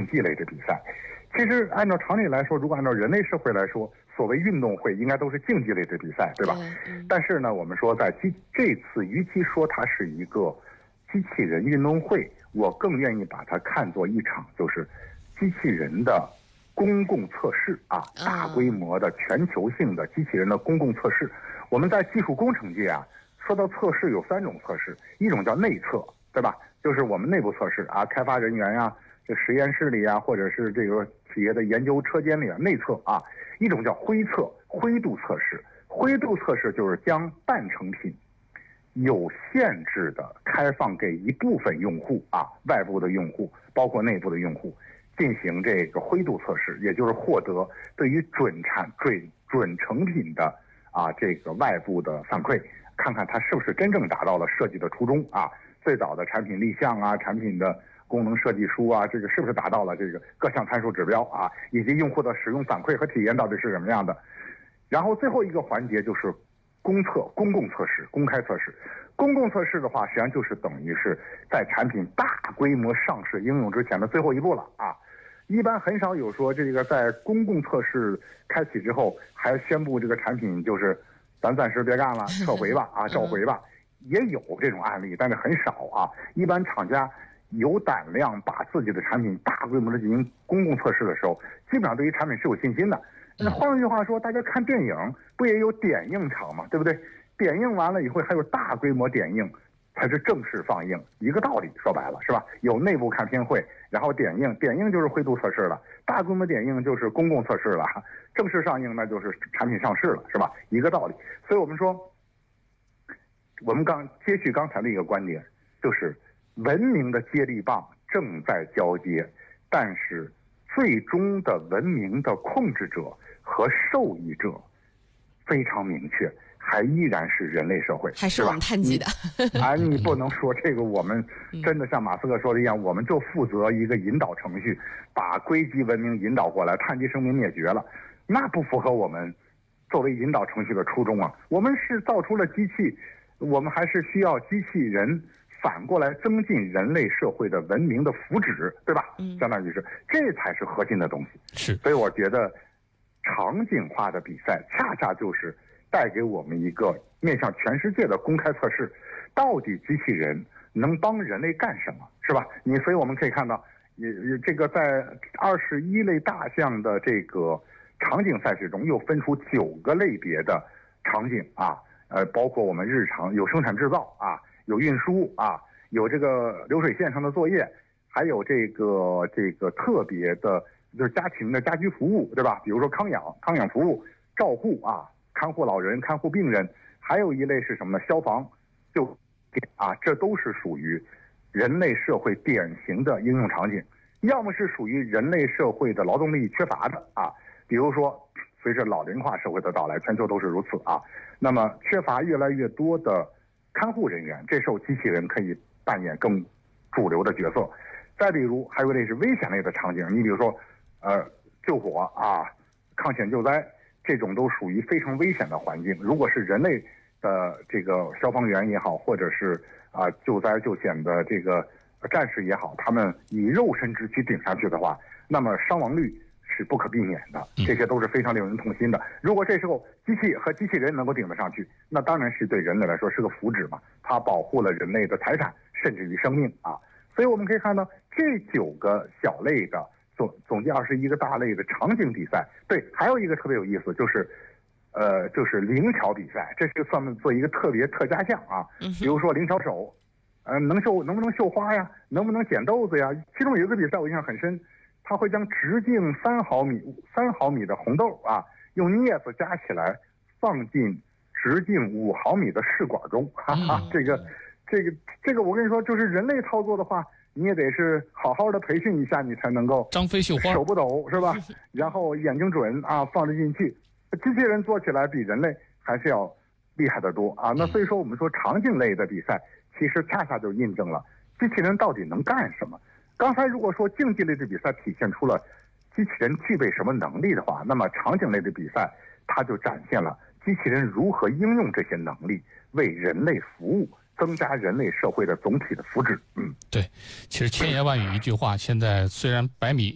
技类的比赛。其实按照常理来说，如果按照人类社会来说，所谓运动会应该都是竞技类的比赛，对吧？但是呢，我们说在这次，与其说它是一个机器人运动会，我更愿意把它看作一场就是机器人的公共测试啊，大规模的全球性的机器人的公共测试。我们在技术工程界啊，说到测试有3种测试，一种叫内测，对吧？就是我们内部测试啊，开发人员呀，这实验室里啊，或者是这个企业的研究车间里啊，内测啊。一种叫灰测，灰度测试。灰度测试就是将半成品有限制的开放给一部分用户啊，外部的用户，包括内部的用户，进行这个灰度测试，也就是获得对于准成品的啊这个外部的反馈，看看它是不是真正达到了设计的初衷啊。最早的产品立项啊，产品的功能设计书啊，这个是不是达到了这个各项参数指标啊，以及用户的使用反馈和体验到底是什么样的。然后最后一个环节就是公共测试、公开测试。公共测试的话，实际上就是等于是在产品大规模上市应用之前的最后一步了啊。一般很少有说这个在公共测试开启之后还宣布这个产品就是咱暂时别干了，撤回吧啊，召回吧。也有这种案例，但是很少啊。一般厂家有胆量把自己的产品大规模的进行公共测试的时候，基本上对于产品是有信心的。换句话说，大家看电影不也有点映场嘛，对不对？点映完了以后还有大规模点映才是正式放映，一个道理，说白了是吧？有内部看片会，然后点映就是灰度测试了，大规模点映就是公共测试了，正式上映那就是产品上市了，是吧？一个道理。所以我们说，我们接续刚才的一个观点，就是文明的接力棒正在交接，但是最终的文明的控制者和受益者非常明确，还依然是人类社会， 还是我们碳基的。 你不能说这个我们真的像马斯克说的一样，我们就负责一个引导程序，把硅基文明引导过来，碳基生命灭绝了，那不符合我们作为引导程序的初衷啊。我们是造出了机器，我们还是需要机器人反过来增进人类社会的文明的福祉，对吧？相当于是这才是核心的东西。 是， 所以我觉得场景化的比赛恰恰就是带给我们一个面向全世界的公开测试，到底机器人能帮人类干什么，是吧？所以我们可以看到，这个在21类大项的这个场景赛事中，又分出9个类别的场景啊，包括我们日常有生产制造啊，有运输啊，有这个流水线上的作业，还有这个特别的，就是家庭的家居服务，对吧？比如说康养服务、照护啊。看护老人、看护病人，还有一类是什么呢？消防、救啊，这都是属于人类社会典型的应用场景。要么是属于人类社会的劳动力缺乏的啊，比如说随着老龄化社会的到来，全球都是如此啊。那么缺乏越来越多的看护人员，这时候机器人可以扮演更主流的角色。再比如还有一类是危险类的场景，你比如说救火啊、抗险救灾。这种都属于非常危险的环境。如果是人类的这个消防员也好，或者是救灾救险的这个战士也好，他们以肉身之躯顶上去的话，那么伤亡率是不可避免的。这些都是非常令人痛心的。如果这时候机器和机器人能够顶得上去，那当然是对人类来说是个福祉嘛。它保护了人类的财产，甚至于生命啊。所以我们可以看到这9个小类的。总计21个大类的场景比赛，对，还有一个特别有意思，就是灵巧比赛，这是算做一个特加项啊。比如说灵巧手，能不能绣花呀？能不能捡豆子呀？其中有一个比赛我印象很深，他会将直径3毫米的红豆啊，用镊子夹起来，放进直径5毫米的试管中，哈哈，这个我跟你说，就是人类操作的话。你也得是好好的培训一下，你才能够张飞绣花， 手不抖是吧？然后眼睛准啊，放得进去。机器人做起来比人类还是要厉害得多啊。那所以说，我们说场景类的比赛，其实恰恰就印证了机器人到底能干什么。刚才如果说竞技类的比赛体现出了机器人具备什么能力的话，那么场景类的比赛，它就展现了机器人如何应用这些能力为人类服务。增加人类社会的总体的福祉。 对，其实千言万语一句话，现在虽然100米